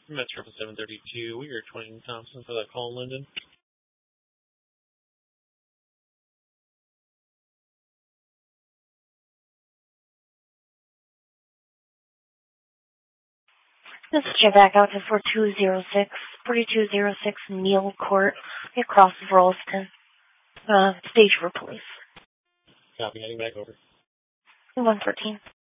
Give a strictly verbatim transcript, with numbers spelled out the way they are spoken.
Metro seven thirty-two, we are twenty Thompson for that call in Linden. This is Jim back out to four two zero six, forty-two oh six Neal Court, across Rollston. Uh, stage for police. Copy, heading back over. one fourteen.